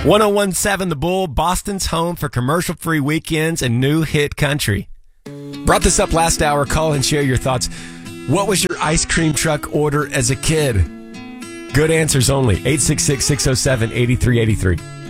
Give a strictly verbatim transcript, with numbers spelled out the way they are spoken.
ten seventeen The Bull, Boston's home for commercial-free weekends and new hit country. Brought this up last hour. Call and share your thoughts. What was your ice cream truck order as a kid? Good answers only. eight six six, six oh seven, eight three eight three.